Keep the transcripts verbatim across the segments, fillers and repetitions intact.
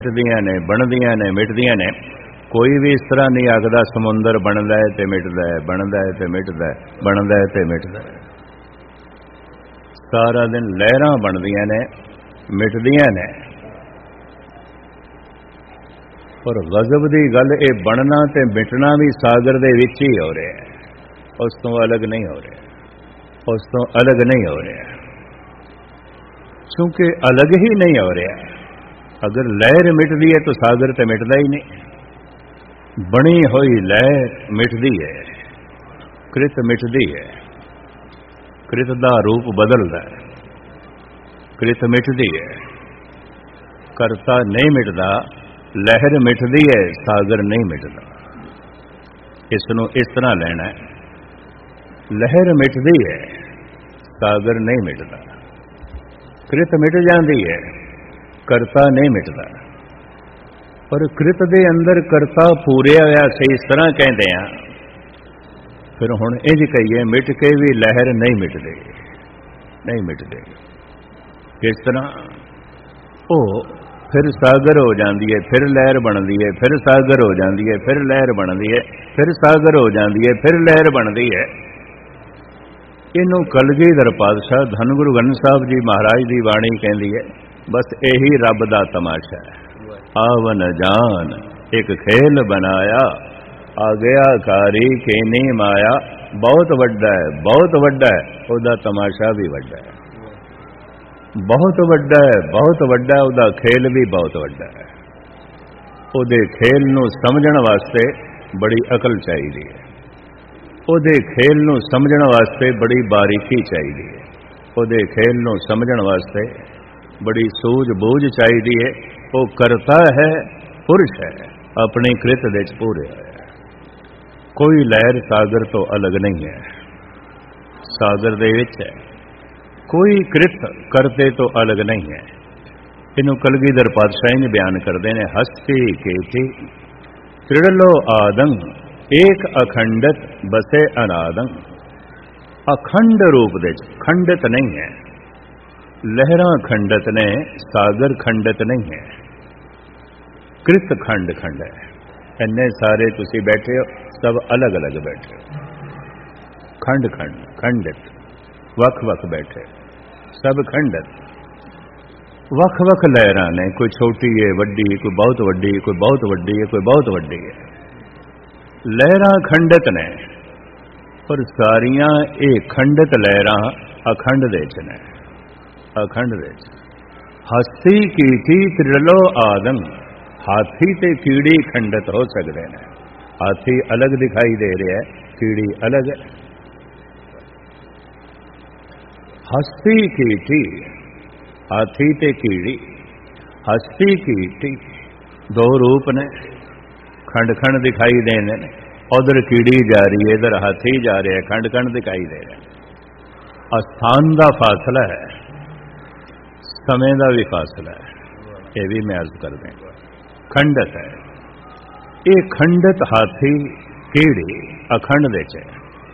मिटदियां ने बनदियां ने मिटदियां ने। कोई भी इस तरह नहीं आखदा समुंदर बनदा है ते मिटदा है, बनदा है ते मिटदा है, बनदा है ते मिटदा है। सारा दिन लहरां बनदियां ने मिटदियां ने। पर गज़ब दी गल ये बनना ते मिटना भी सागर दे विच ही हो रहा है, उस तो अलग नहीं हो रहा, उस तो अलग नहीं हो रहा, क्योंकि अलग ही नहीं हो रहा। अगर लहर मिटदी है तो सागर तो मिटदा ही नहीं। बनी हुई लहर मिटदी है, कृत मिटदी है, कृत दा रूप बदलदा है, कृत मिटदी है, करता नहीं मिटदा। लहर मिटदी है, सागर नहीं मिटदा। इसनों इस तरह लेना है, लहर मिटदी है, सागर नहीं मिटदा। कृत मिट जाती है, करता नहीं मिटदा। पर कृत दे अंदर करता पूरिया होया से इस तरह कहते हैं। फिर हुण इंज कहिए मिट के भी लहर नहीं मिटदी, नहीं मिटदी। किस तरह? ओ फिर सागर हो जाती है, फिर लहर बनती है, फिर सागर हो जाती है, फिर लहर बनती है, फिर सागर हो जाती है, फिर लहर बनती है। इनू कलगीधर पातशाह धन गुरु ग्रंथ साहब जी महाराज की बाणी कहती है, बस यही रब दा तमाशा है। आवन जान एक खेल बनाया, आ गया कारी के नहीं माया। बहुत वड्डा है, बहुत वड्डा है, उहदा तमाशा भी वड्डा है। बहुत वड्डा है, बहुत वड्डा है, उहदा खेल भी बहुत वड्डा है। उहदे खेल नूं समझण वास्ते बड़ी अकल चाहिए है, उहदे खेल नूं समझण वास्ते बड़ी बारीकी चाहिए है, उहदे खेल नूं समझण वास्ते बड़ी सूझ-बूझ चाहिए है। वो करता है, पुरुष है, अपनी कृत दे च पूरे है। कोई लहर सागर तो अलग नहीं है, सागर दे विच है। कोई कृत करते तो अलग नहीं है। इनू कलगीधर पातशाही ने बयान करते हैं, हस्ती केठी त्रिड़लो आदंग एक अखंडत बसे अनादंग। अखंड रूप दे खंडित नहीं है। लहरां खंडित ने, सागर खंडित नहीं है। कृत खंड खंड है। इन्ने सारे तुसी बैठे हो, सब अलग अलग बैठे हो, खंड खंड खंडित वख वख बैठे, सब खंडित। वख वख लहरां ने, कोई छोटी है, वड्डी, कोई बहुत वड्डी, कोई बहुत वड्डी है, कोई बहुत वड्डी है। लहरां खंडित ने, पर सारियां ये खंडित लहरां अखंड दे च ने, अखंड दे च। हस्ती कीठी त्रिलो आदम। हाथी ते कीड़ी खंडित हो सकते हैं। हाथी अलग दिखाई दे रहा है, कीड़ी अलग है। हस्ती कीठी, हाथी ते कीड़ी, हस्ती कीठी दो रूप ने, खंड खंड दिखाई देने ने। उधर कीड़ी जा रही है, इधर हाथी जा रहा है, खंड खंड दिखाई दे रहे हैं। स्थान का फासला है, समय का भी फासला है, ये भी मैं अर्ज कर दें। खंडित है ये, खंडित हाथी कीड़ी अखंड दे च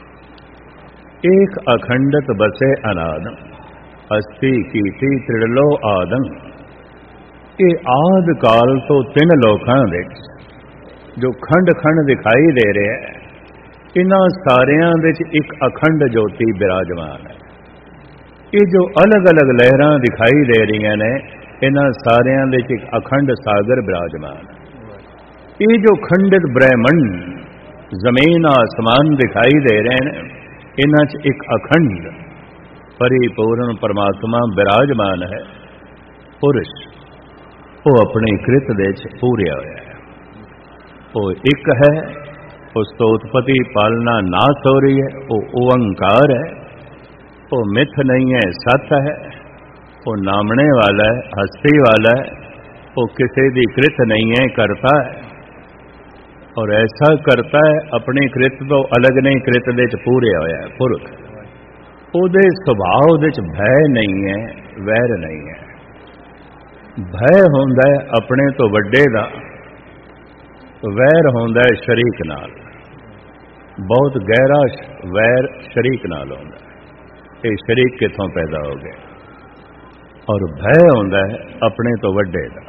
एक अखंडत बसे अनादम। हस्ती कीठी त्रिड़लो आदम। ये आद काल तो तीन लोकां दे जो खंड खंड दिखाई दे रहे हैं, इन्हां सारियां दे एक अखंड ज्योति विराजमान है। ये जो अलग अलग लहरां दिखाई दे रही ने, इन्हां सारियां दे एक अखंड सागर विराजमान है। ये जो खंडित ब्रह्मंड जमीन आसमान दिखाई दे रहे हैं, इन्हां च एक अखंड परिपूर्ण परमात्मा विराजमान है। पुरुष वो अपनी कृत दे च पूरे होया है, वो एक है, उस तो उत्पत्ति पालना नाश हो रही है। वो ओंकार है, वो मिथ नहीं है, सत है, वो नामने वाला है, हस्ती वाला है, वो किसी की कृत नहीं है, करता है। और ऐसा करता है, अपनी कृत तो अलग नहीं, कृत दे च पूरे होया है। पुरख उहदे सुभाव दे च भय नहीं है, वैर नहीं है। भय होंदा है अपने तो वड्डे दा, वैर होंदा है शरीक नाल। बहुत गहरा वैर शरीक नाल होंदा है। ये शरीक किथों पैदा हो गए। और भय होंदा है अपने तो वड्डे दा।